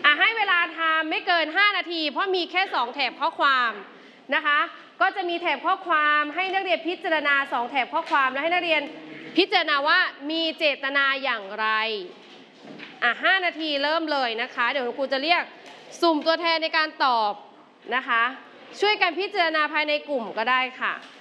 ให้เวลาทำไม่เกิน5 นาทีเพราะมีแค่2 แถบข้อความนะคะก็จะมีแถบข้อความให้นักเรียนพิจารณา2 แถบข้อความแล้วให้นักเรียนพิจารณาว่ามีเจตนาอย่างไร5 นาทีเริ่มเลยนะคะเดี๋ยวครูจะเรียกสุ่มตัวแทนในการตอบนะคะช่วยกันพิจารณาภายในกลุ่มก็ได้ค่ะ